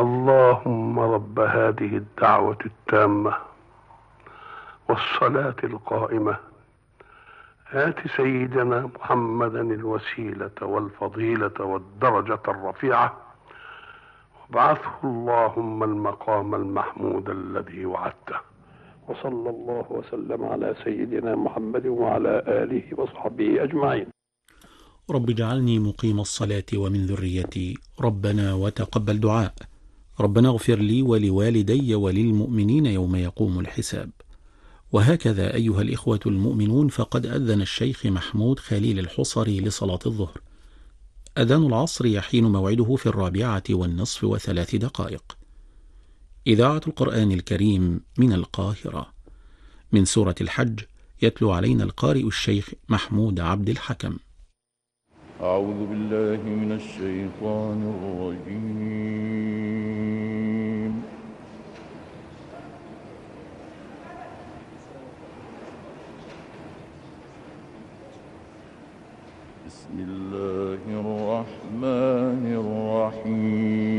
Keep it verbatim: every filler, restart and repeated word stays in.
اللهم رب هذه الدعوة التامة والصلاة القائمة آت سيدنا محمدا الوسيلة والفضيلة والدرجة الرفيعة وابعثه اللهم المقام المحمود الذي وعدته. وصلى الله وسلم على سيدنا محمد وعلى آله وصحبه أجمعين. رب اجعلني مقيم الصلاة ومن ذريتي، ربنا وتقبل دعاء، ربنا اغفر لي ولوالدي وللمؤمنين يوم يقوم الحساب. وهكذا أيها الإخوة المؤمنون، فقد أذن الشيخ محمود خليل الحصري لصلاة الظهر. أذان العصر يحين موعده في الرابعة والنصف وثلاث دقائق. إذاعة القرآن الكريم من القاهرة، من سورة الحج، يتلو علينا القارئ الشيخ محمود عبد الحكم. أعوذ بالله من الشيطان الرجيم. بسم الله الرحمن الرحيم.